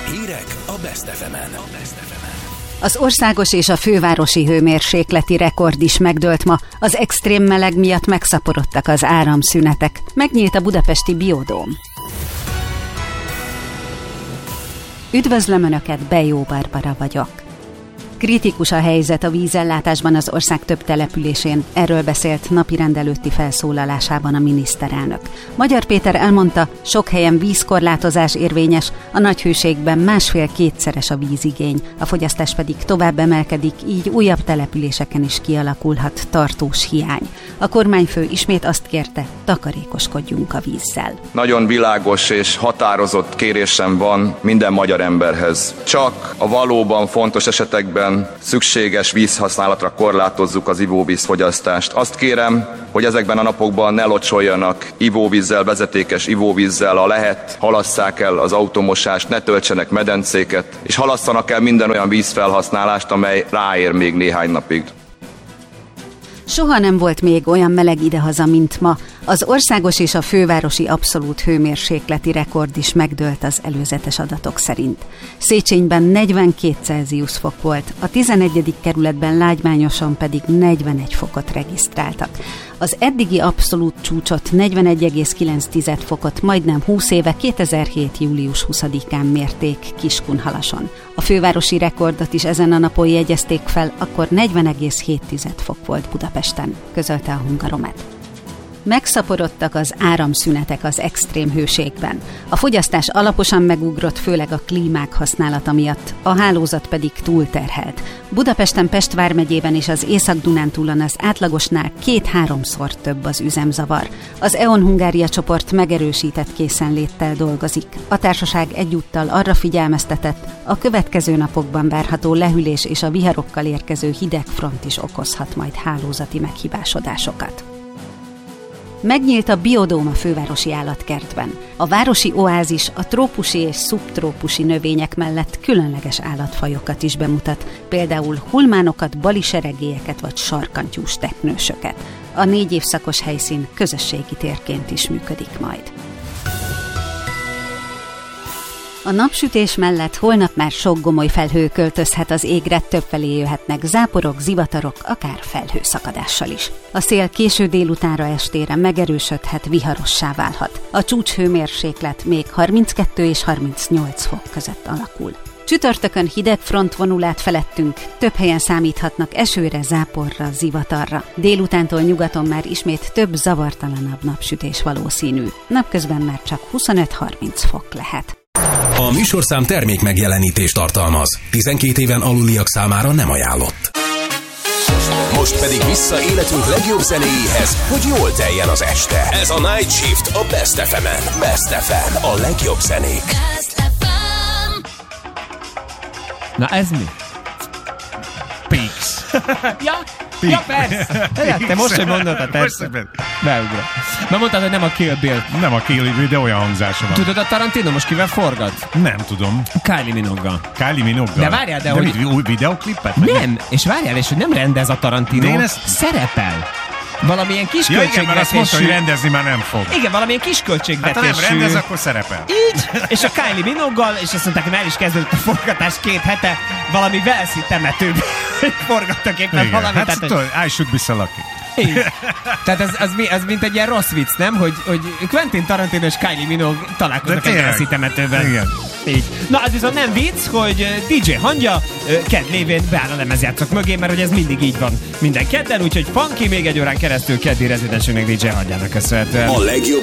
Hírek a Best FM-en. Az országos és a fővárosi hőmérsékleti rekord is megdőlt ma. Az extrém meleg miatt megszaporodtak az áramszünetek. Megnyílt a budapesti Biodóm. Üdvözlöm Önöket, Bejó Barbara vagyok. Kritikus a helyzet a vízellátásban az ország több településén, erről beszélt napirend előtti felszólalásában a miniszterelnök. Magyar Péter elmondta, sok helyen vízkorlátozás érvényes, a nagyhőségben 1,5-2-szeres a vízigény, a fogyasztás pedig tovább emelkedik, így újabb településeken is kialakulhat tartós hiány. A kormányfő ismét azt kérte, takarékoskodjunk a vízzel. Nagyon világos és határozott kérésem van minden magyar emberhez. Csak a valóban fontos esetekben szükséges vízhasználatra korlátozzuk az ivóvízfogyasztást. Azt kérem, hogy ezekben a napokban ne locsoljanak ivóvízzel, vezetékes ivóvízzel, ha lehet, halasszák el az automosást, ne töltsenek medencéket, és halasszanak el minden olyan vízfelhasználást, amely ráér még néhány napig. Soha nem volt még olyan meleg idehaza, mint ma. Az országos és a fővárosi abszolút hőmérsékleti rekord is megdőlt az előzetes adatok szerint. Széchenyben 42 Celsius fok volt, a 11. kerületben Lágymányoson pedig 41 fokot regisztráltak. Az eddigi abszolút csúcsot 41,9 fokot majdnem 20 éve 2007. július 20-án mérték Kiskunhalason. A fővárosi rekordot is ezen a napon jegyezték fel, akkor 40,7 fok volt Budapesten, közölte a Hungaromet. Megszaporodtak az áramszünetek az extrém hőségben. A fogyasztás alaposan megugrott, főleg a klímák használata miatt, a hálózat pedig túlterhelt. Budapesten, Pest vármegyében és az Észak-Dunántúlon az átlagosnál 2-3-szor több az üzemzavar. Az E.ON Hungária csoport megerősített készenléttel dolgozik. A társaság egyúttal arra figyelmeztetett, a következő napokban várható lehűlés és a viharokkal érkező hideg front is okozhat majd hálózati meghibásodásokat. Megnyílt a Biodóm a fővárosi állatkertben. A városi oázis a trópusi és szubtrópusi növények mellett különleges állatfajokat is bemutat, például hulmánokat, baliseregélyeket vagy sarkantyús teknősöket. A 4 évszakos helyszín közösségi térként is működik majd. A napsütés mellett holnap már sok gomoly felhő költözhet az égre, többfelé jöhetnek záporok, zivatarok, akár felhőszakadással is. A szél késő délutánra estére megerősödhet, viharossá válhat. A csúcshőmérséklet még 32 és 38 fok között alakul. Csütörtökön hideg front vonul át felettünk, több helyen számíthatnak esőre, záporra, zivatarra. Délutántól nyugaton már ismét több zavartalanabb napsütés valószínű. Napközben már csak 25-30 fok lehet. A műsorszám termék megjelenítést tartalmaz. 12 éven aluliak számára nem ajánlott. Most pedig vissza életünk legjobb zenéjéhez, hogy jól teljen az este. Ez a Night Shift a Best FM-en. Best FM, a legjobb zenék. Na ez mi? Peaks. Ja, persze. Te most sem mondottad, persze. Beugrott. Na mondtad, hogy nem a Kill Bill. Nem a Kill Bill, de olyan hangzása van. Tudod, a Tarantino most kivel forgat? Nem tudom. Kylie Minogue-gal. Kylie Minogue-gal? De várjál, de hogy... új videoklippet? Nem, és várjál, és hogy nem rendez a Tarantino, szerepel. Valamilyen kis költségvetésű... igen, mert azt mondta, hogy rendezni már nem fog. Igen, valamilyen kis költségvetésű... Hát ha nem rendez, akkor szerepel. Így, és a Kylie Minogue-gal, és azt mondták, hogy már is kezdődött a forgatás 2 hete, valami Velszi temetőben forgattak éppen valamit. Hát tudod, I should be so lucky. Így. Tehát az mint egy ilyen rossz vicc, nem? Hogy Quentin Tarantino és Kylie Minogue találkoznak egy Velszi temetőben. Igen. Így. Na, az viszont nem vicc, hogy DJ Hangya kedd lévén beáll a lemezjátszók mögé, mert hogy ez mindig így van minden kedden, úgyhogy funky még egy órán keresztül keddi rezidensünknek DJ Hangyának köszönhetően. A legjobb